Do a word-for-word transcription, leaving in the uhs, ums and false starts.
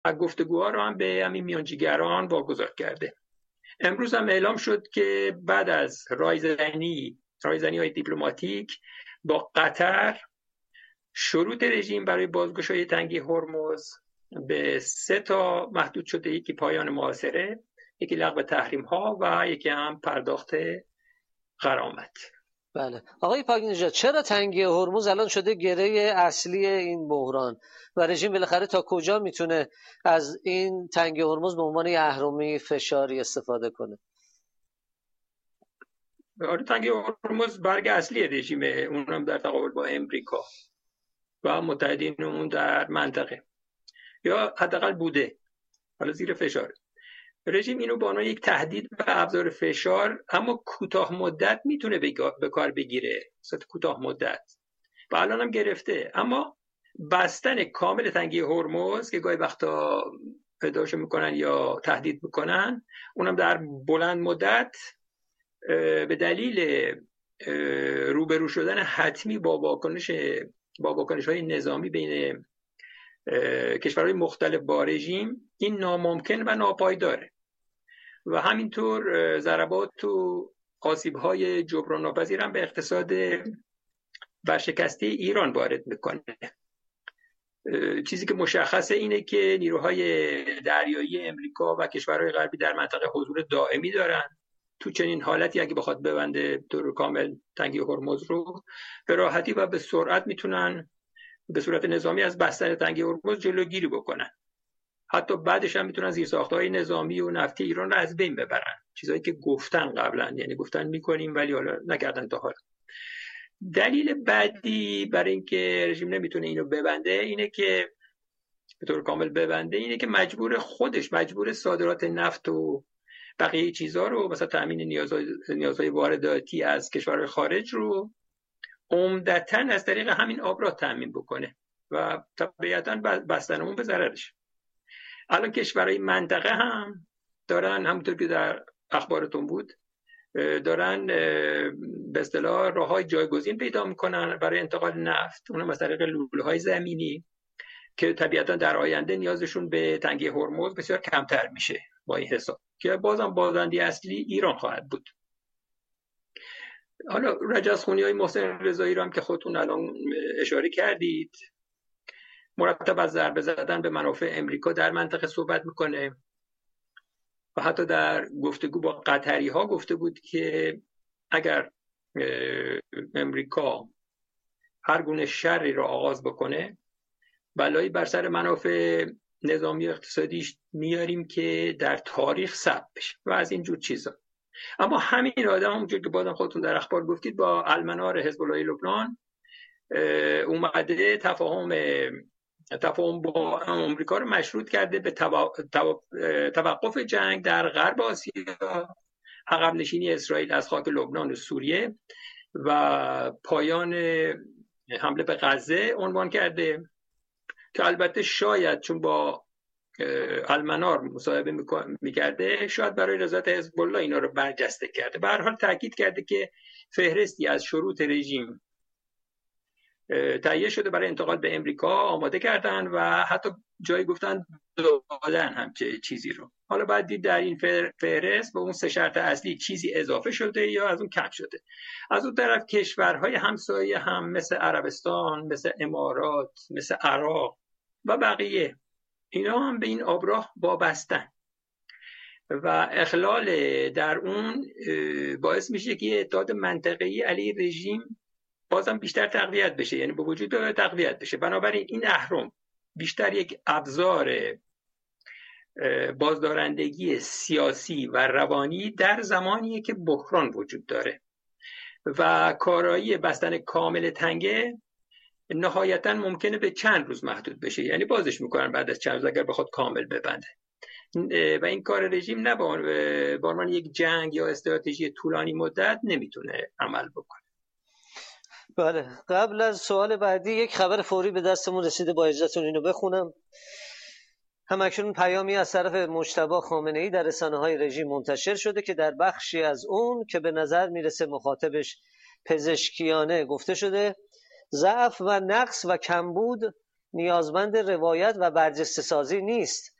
گفتگوها رو هم به همین میانجیگران واگذار کرده. امروز هم اعلام شد که بعد از رایزنی رایزنی های دیپلماتیک با قطر، شروط رژیم برای بازگشایی تنگه هرمز به سه تا محدود شده: یکی پایان محاصره، یکی لغو تحریم ها و یکی هم پرداخت غرامت. بله آقای پاک نژاد، چرا تنگه هرمز الان شده گره اصلی این بحران و رژیم بالاخره تا کجا میتونه از این تنگه هرمز به عنوان اهرمه فشاری استفاده کنه؟ آره، تنگه هرمز برگ اصلی رژیمه، اونم در تقابل با امریکا و متحدین اون در منطقه، یا حداقل بوده، حالا زیر فشار. رژیم اینو به عنوان یک تهدید و ابزار فشار اما کوتاه مدت میتونه به کار بگیره، صد کوتاه مدت و الان هم گرفته. اما بستن کامل تنگه هرمز که گاهی وقتا ادعاشو میکنن یا تهدید میکنن، اونم در بلند مدت به دلیل روبرو شدن حتمی با واکنش با واکنش های نظامی بین کشورهای مختلف با رژیم، این ناممکن و ناپایداره و همینطور ضربات و آسیب‌های جبران ناپذیر هم به اقتصاد ورشکسته ایران وارد میکنه. چیزی که مشخصه اینه که نیروهای دریایی امریکا و کشورهای غربی در منطقه حضور دائمی دارن. تو چنین حالتی اگه بخواد ببنده طور کامل تنگه هرمز رو، به راحتی و به سرعت میتونن به صورت نظامی از بستن تنگه هرمز جلوگیری بکنن. حتی بعدش هم میتونن زیرساخت‌های نظامی و نفتی ایران رو از بین ببرن، چیزایی که گفتن قبلا، یعنی گفتن میکنیم ولی حالا نکردن تا حالا. دلیل بعدی برای اینکه رژیم نمیتونه اینو ببنده اینه که به طور کامل ببنده اینه که مجبور خودش مجبور صادرات نفت و بقیه چیزها رو، مثلا تامین نیازهای نیازهای وارداتی از کشورهای خارج رو عمدتاً از طریق همین آبراه تامین بکنه و طبیعتاً بستن اون به ضررش. الان کشورهای منطقه هم دارن، همونطور که در اخبارتون بود، دارن به اصطلاح راههای جایگزین پیدا میکنن برای انتقال نفت، اونم از طریق لوله‌های زمینی که طبیعتا در آینده نیازشون به تنگه هرمز بسیار کمتر میشه با این حساب، که بازم بازنده اصلی ایران خواهد بود. حالا رجزخونی های محسن رضایی رو هم که خودتون الان اشاره کردید، مرتب از ضربه زدن به منافع امریکا در منطقه صحبت میکنه و حتی در گفتگو با قطری ها گفته بود که اگر امریکا هر گونه شری را آغاز بکنه، بلایی بر سر منافع نظامی و اقتصادیش میاریم که در تاریخ ثبت بشه و از این جور چیزا. اما همین آدم، همونجور که بازم خودتون در اخبار گفتید، با المنار حزب الله لبنان اومده تفاهم تفاهم با آمریکا رو مشروط کرده به توقف جنگ در غرب آسیا، عقب نشینی اسرائیل از خاک لبنان و سوریه و پایان حمله به غزه عنوان کرده، که البته شاید چون با المنار مصاحبه میکرده شاید برای رضایت حزب الله اینا رو برجسته کرده. به هر حال تاکید کرده که فهرستی از شروط رژیم تهیه شده برای انتقال به امریکا، آماده کردن و حتی جایی گفتن دادن هم چه چیزی رو. حالا بعد دید در این فهرست به اون سه شرط اصلی چیزی اضافه شده یا از اون کم شده. از اون طرف کشورهای همسایه هم مثل عربستان، مثل امارات، مثل عراق و بقیه، اینا هم به این آبراه وابستن و اخلال در اون باعث میشه که اتحاد منطقه‌ای علیه رژیم بازم بیشتر تقویت بشه، یعنی به وجود تقویت بشه. بنابراین این اهرم بیشتر یک ابزار بازدارندگی سیاسی و روانی در زمانیه که بحران وجود داره و کارایی بستن کامل تنگه نهایتا ممکنه به چند روز محدود بشه، یعنی بازش میکنن بعد از چند روز اگر بخواد کامل ببنده و این کار رژیم نه به عنوان یک جنگ یا استراتژی طولانی مدت نمیتونه عمل بکنه. بله، قبل از سوال بعدی یک خبر فوری به دستمون رسیده، با اجازهتون اینو بخونم. همکنون پیامی از طرف مجتبی خامنه‌ای در رسانه‌های رژیم منتشر شده که در بخشی از اون که به نظر میرسه مخاطبش پزشکیانه گفته شده ضعف و نقص و کمبود نیازمند روایت و برجسته سازی نیست.